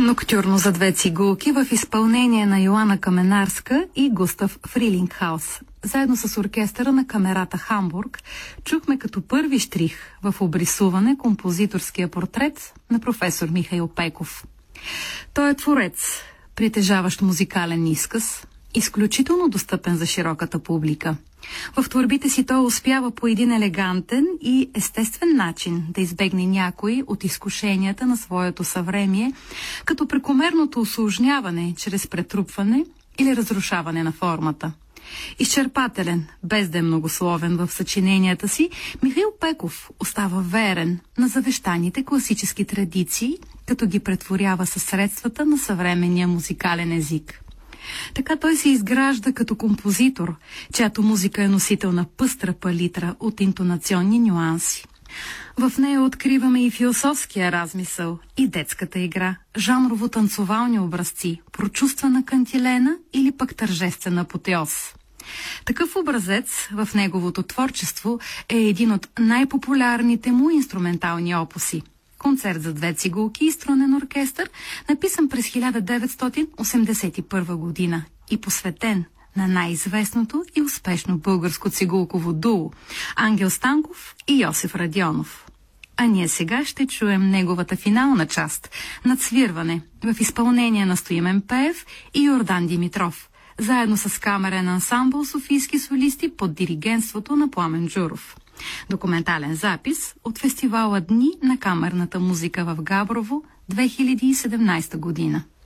Ноктюрно за две цигулки в изпълнение на Йоана Каменарска и Густав Фрилингхаус. Заедно с оркестъра на Камерата Хамбург чухме като първи штрих в обрисуване композиторския портрет на професор Михаил Пеков. Той е творец, притежаващ музикален изказ, изключително достъпен за широката публика. В творбите си той успява по един елегантен и естествен начин да избегне някои от изкушенията на своето съвремие, като прекомерното усложняване чрез претрупване или разрушаване на формата. Изчерпателен, без да е многословен в съчиненията си, Михаил Пеков остава верен на завещаните класически традиции, като ги претворява със средствата на съвременния музикален език. Така той се изгражда като композитор, чиято музика е носител на пъстра палитра от интонационни нюанси. В нея откриваме и философския размисъл, и детската игра, жанрово-танцовални образци, прочувствана кантилена или пък тържествен апотеоз. Такъв образец в неговото творчество е един от най-популярните му инструментални опуси. Концерт за две цигулки и струнен оркестър, написан през 1981 година и посветен на най-известното и успешно българско цигулково дуо Ангел Станков и Йосиф Радионов. А ние сега ще чуем неговата финална част – надсвирване в изпълнение на Стоимен Пеев и Йордан Димитров, заедно с камерен ансамбъл софийски солисти под диригентството на Пламен Джуров. Документален запис от фестивала Дни на камерната музика в Габрово 2017 година.